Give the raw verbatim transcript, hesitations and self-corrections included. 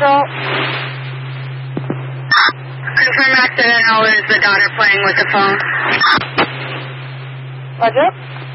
Control. Confirm accident. How is the daughter playing with the phone? Roger.